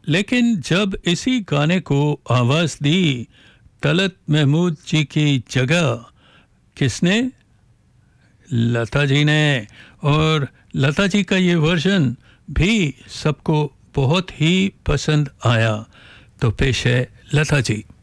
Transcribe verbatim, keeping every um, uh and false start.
लेकिन जब इसी गाने को आवाज़ दी तलत महमूद जी की जगह किसने? लता जी ने। और लता जी का ये वर्जन भी सबको बहुत ही पसंद आया। तो पेश है लता जी।